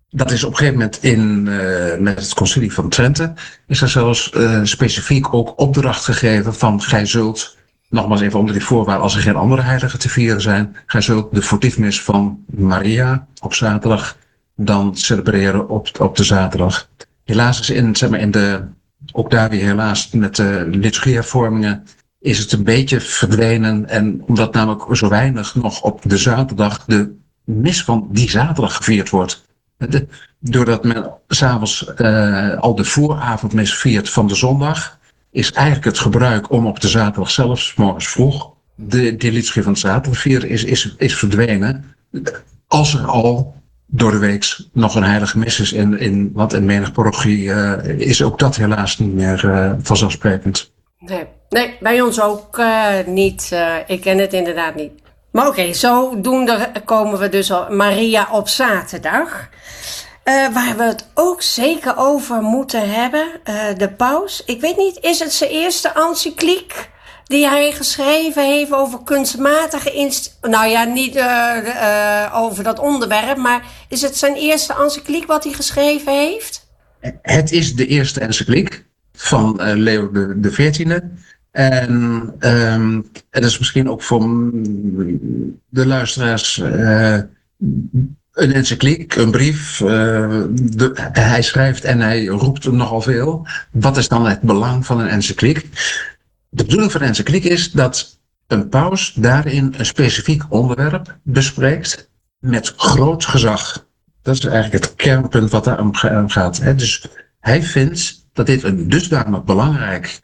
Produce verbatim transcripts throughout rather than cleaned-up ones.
dat is op een gegeven moment in, uh, met het concilie van Trente, is er zelfs uh, specifiek ook opdracht gegeven van gij zult, nogmaals even onder die voorwaarde, als er geen andere heiligen te vieren zijn, gij zult de votiefmis van Maria op zaterdag dan celebreren op, op de zaterdag. Helaas is in, zeg maar, in de, ook daar weer helaas met de liturgiehervormingen is het een beetje verdwenen. En omdat namelijk zo weinig nog op de zaterdag de mis van die zaterdag gevierd wordt. De, doordat men s'avonds uh, al de vooravondmis viert van de zondag, is eigenlijk het gebruik om op de zaterdag zelf, 's morgens vroeg, de, de liturgie van de zaterdag vieren is, is, is verdwenen. Als er al door de week nog een heilige mis is, in, in, want in menig parochie uh, is ook dat helaas niet meer uh, vanzelfsprekend. Nee, nee, bij ons ook uh, niet. Uh, ik ken het inderdaad niet. Maar oké, okay, zodoende komen we dus op Maria op zaterdag. Uh, waar we het ook zeker over moeten hebben. Uh, de paus. Ik weet niet, is het zijn eerste encycliek die hij geschreven heeft over kunstmatige inst... Nou ja, niet uh, uh, over dat onderwerp, maar is het zijn eerste encycliek wat hij geschreven heeft? Het is de eerste encycliek van uh, Leo de, de veertiende. En um, het is misschien ook voor de luisteraars uh, een encycliek, een brief. Uh, de, hij schrijft en hij roept nogal veel. Wat is dan het belang van een encycliek? De bedoeling van een encycliek is dat een paus daarin een specifiek onderwerp bespreekt met groot gezag. Dat is eigenlijk het kernpunt wat daar om gaat. Hè. Dus hij vindt dat dit een dusdanig belangrijk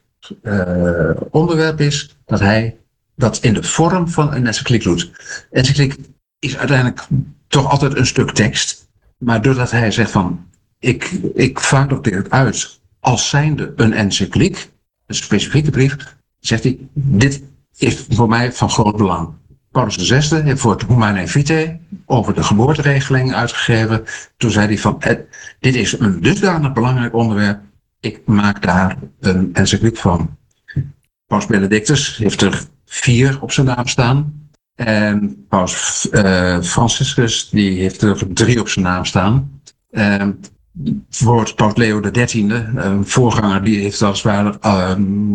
uh, onderwerp is, dat hij dat in de vorm van een encycliek doet. Encycliek is uiteindelijk toch altijd een stuk tekst, maar doordat hij zegt van, ik, ik vaardig dit uit als zijnde een encycliek, een specifieke brief, zegt hij, dit is voor mij van groot belang. Paulus de zesde heeft voor het Humanae Vitae over de geboorteregeling uitgegeven. Toen zei hij van, eh, dit is een dusdanig belangrijk onderwerp, ik maak daar een encycliek van. Paus Benedictus heeft er vier op zijn naam staan. En Paus uh, Franciscus die heeft er drie op zijn naam staan. Uh, voor Paus Leo de dertiende, een voorganger, die heeft als het ware uh,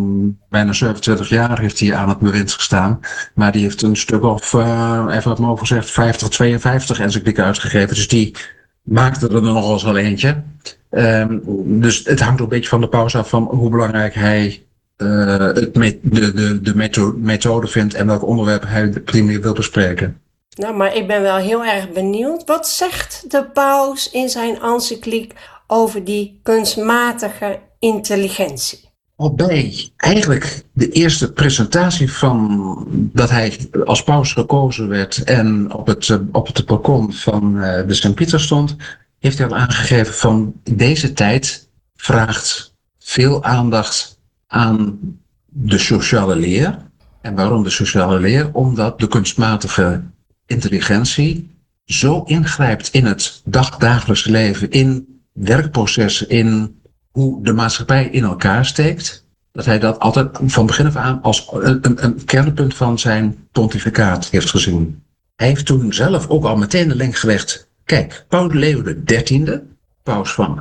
bijna zevenentwintig jaar heeft hij aan het bewind gestaan. Maar die heeft een stuk of, uh, even wat me over gezegd, vijftig, tweeënvijftig encyclieken uitgegeven. Dus die maakte er nog wel eens wel eentje. Um, dus het hangt ook een beetje van de paus af van hoe belangrijk hij uh, het met, de, de, de metho- methode vindt en welk onderwerp hij primair wil bespreken. Nou, maar ik ben wel heel erg benieuwd. Wat zegt de paus in zijn encycliek over die kunstmatige intelligentie? Al bij eigenlijk de eerste presentatie van dat hij als paus gekozen werd en op het, op het balkon van uh, de Sint-Pieter stond, heeft hij al aangegeven van deze tijd vraagt veel aandacht aan de sociale leer. En waarom de sociale leer? Omdat de kunstmatige intelligentie zo ingrijpt in het dagdagelijks leven, in werkprocessen, in hoe de maatschappij in elkaar steekt, dat hij dat altijd van begin af aan als een, een, een kernpunt van zijn pontificaat heeft gezien. Hij heeft toen zelf ook al meteen de link gelegd. Kijk, Paus Leo de dertiende, paus van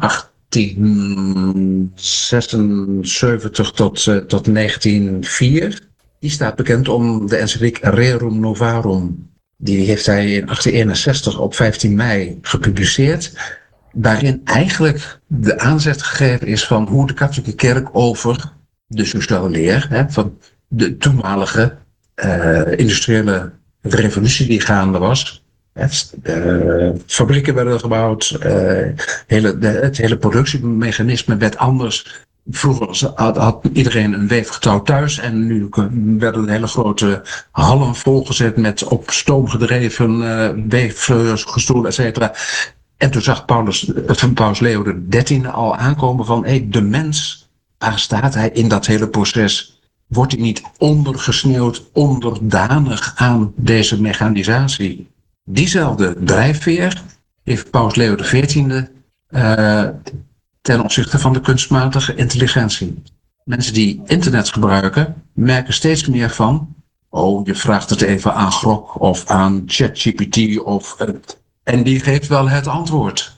achttien zesenzeventig tot, uh, tot negentien nul vier, die staat bekend om de encycliek Rerum Novarum. Die heeft hij in achttien eenenzestig op vijftien mei gepubliceerd, waarin eigenlijk de aanzet gegeven is van hoe de katholieke kerk over de sociale leer, hè, van de toenmalige uh, industriële revolutie die gaande was. Het, uh, fabrieken werden gebouwd, uh, hele, de, het hele productiemechanisme werd anders. Vroeger had, had iedereen een weefgetouw thuis en nu werden hele grote hallen volgezet met op stoom gedreven uh, weefgestoelen, et cetera. En toen zag Paulus, van Paus Leo de dertiende al aankomen van hey, de mens, waar staat hij in dat hele proces? Wordt hij niet ondergesneeuwd, onderdanig aan deze mechanisatie? Diezelfde drijfveer heeft Paus Leo de veertiende uh, ten opzichte van de kunstmatige intelligentie. Mensen die internet gebruiken, merken steeds meer van, oh, je vraagt het even aan Grok of aan ChatGPT of uh, en die geeft wel het antwoord.